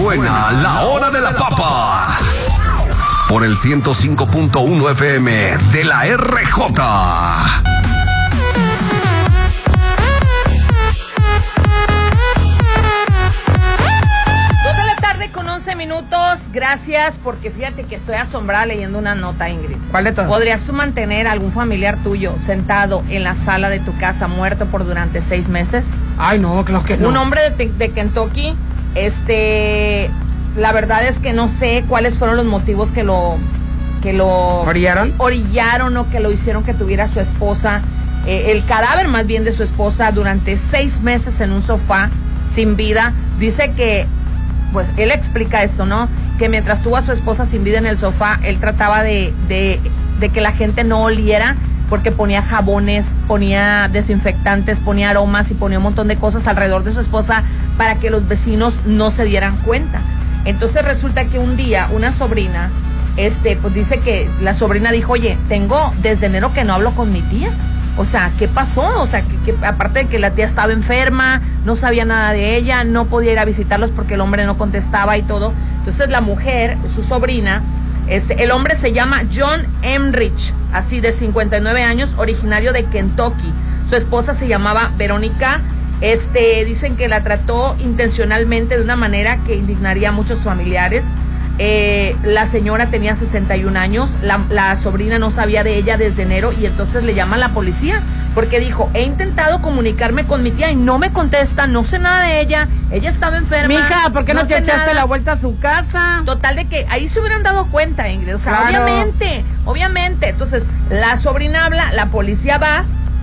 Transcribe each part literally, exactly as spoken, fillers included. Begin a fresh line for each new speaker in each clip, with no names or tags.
Suena la hora de la papa. Por el ciento cinco punto uno F M de la R J.
Con once minutos, gracias, porque fíjate que estoy asombrada leyendo una nota, Ingrid.
¿Cuál de todas?
¿Podrías tú mantener a algún familiar tuyo sentado en la sala de tu casa muerto por durante seis meses?
Ay, no, creo que no.
Un hombre de, de Kentucky, este, la verdad es que no sé cuáles fueron los motivos que lo, que lo
¿Orillaron?
Orillaron o que lo hicieron que tuviera a su esposa, eh, el cadáver más bien de su esposa durante seis meses en un sofá sin vida. Dice que pues él explica eso, ¿no? Que mientras tuvo a su esposa sin vida en el sofá, él trataba de, de, de que la gente no oliera, porque ponía jabones, ponía desinfectantes, ponía aromas y ponía un montón de cosas alrededor de su esposa para que los vecinos no se dieran cuenta. Entonces resulta que un día una sobrina, este, pues dice que la sobrina dijo, oye, tengo desde enero que no hablo con mi tía. O sea, ¿qué pasó? O sea, que, que aparte de que la tía estaba enferma, no sabía nada de ella, no podía ir a visitarlos porque el hombre no contestaba y todo. Entonces la mujer, su sobrina, este, el hombre se llama John Emrich, así de cincuenta y nueve años, originario de Kentucky. Su esposa se llamaba Verónica. Este, dicen que la trató intencionalmente de una manera que indignaría a muchos familiares. Eh, la señora tenía sesenta y un años, la, la sobrina no sabía de ella desde enero y entonces le llaman a la policía porque dijo, he intentado comunicarme con mi tía y no me contesta, no sé nada de ella, ella estaba enferma.
Mija, ¿por qué no, no te echaste
nada?
La vuelta a su casa?
Total de que ahí se hubieran dado cuenta, Ingrid, o sea,
claro.
obviamente, obviamente. Entonces, la sobrina habla, la policía va,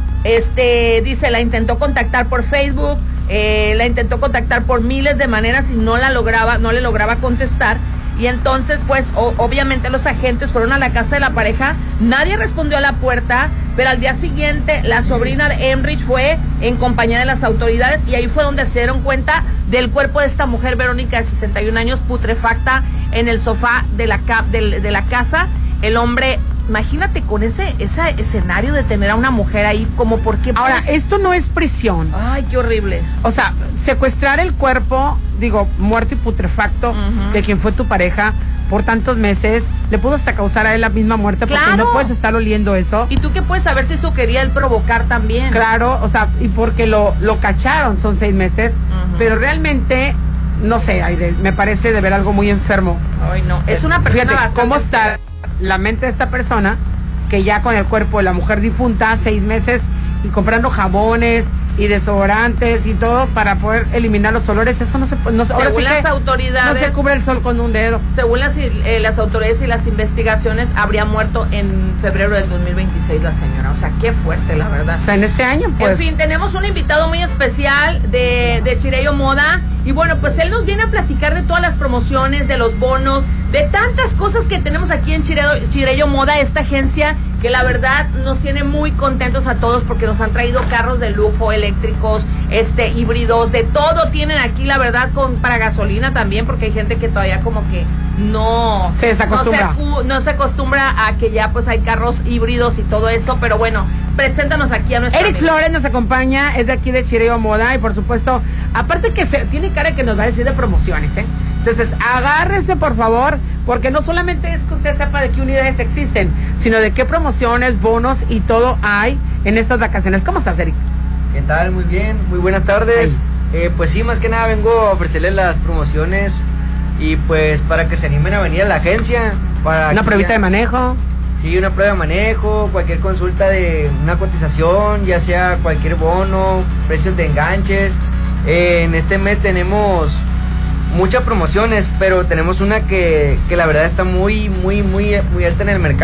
este, dice, la intentó contactar por Facebook, eh, la intentó contactar por miles de maneras y no la lograba, no le lograba contestar. Y entonces, pues, o, obviamente los agentes fueron a la casa de la pareja, nadie respondió a la puerta, pero al día siguiente la sobrina de Emrich fue en compañía de las autoridades y ahí fue donde se dieron cuenta del cuerpo de esta mujer, Verónica, de sesenta y un años, putrefacta en el sofá de la, de, de la casa. El hombre, imagínate con ese, ese escenario de tener a una mujer ahí, como por qué.
Ahora, pues, esto no es prisión.
Ay, qué horrible.
O sea, secuestrar el cuerpo, digo, muerto y putrefacto, uh-huh, de quien fue tu pareja por tantos meses, le pudo hasta causar a él la misma muerte, porque
claro,
no puedes estar oliendo eso.
¿Y tú qué puedes saber si eso quería él provocar también?
Claro, o sea, y porque lo, lo cacharon, son seis meses, uh-huh, pero realmente, no sé, Aide, me parece de ver algo muy enfermo.
Ay, no, es una persona
Fíjate,
bastante...
¿cómo está la mente de esta persona que ya con el cuerpo de la mujer difunta, seis meses, y comprando jabones y desodorantes y todo para poder eliminar los olores? Eso no se puede. No, ahora
según
sí
las autoridades,
no se cubre el sol con un dedo.
Según las, eh, las autoridades y las investigaciones, habría muerto en febrero del dos mil veintiséis la señora. O sea, qué fuerte, la verdad.
O sea, en este año, pues.
En fin, tenemos un invitado muy especial de, de Chirello Moda. Y bueno, pues él nos viene a platicar de todas las promociones, de los bonos, de tantas cosas que tenemos aquí en Chirello, Chirello Moda, esta agencia que la verdad nos tiene muy contentos a todos porque nos han traído carros de lujo, eléctricos, este, híbridos, de todo tienen aquí, la verdad, con para gasolina también, porque hay gente que todavía como que no
se desacostumbra.
No se, no se acostumbra a que ya pues hay carros híbridos y todo eso, pero bueno, preséntanos aquí a nuestra
Eric
amiga.
Flores nos acompaña, es de aquí de Chirello Moda y por supuesto, aparte que se tiene cara que nos va a decir de promociones, ¿eh? Entonces, agárrese por favor, porque no solamente es que usted sepa de qué unidades existen, sino de qué promociones, bonos y todo hay en estas vacaciones. ¿Cómo estás, Eric?
¿Qué tal? Muy bien, muy buenas tardes. Eh, pues sí, más que nada vengo a ofrecerles las promociones y pues para que se animen a venir a la agencia. Para
una pruebita ya... de manejo.
Sí, una prueba de manejo, cualquier consulta de una cotización, ya sea cualquier bono, precios de enganches. Eh, en este mes tenemos muchas promociones, pero tenemos una que, que la verdad está muy, muy, muy, muy alta en el mercado.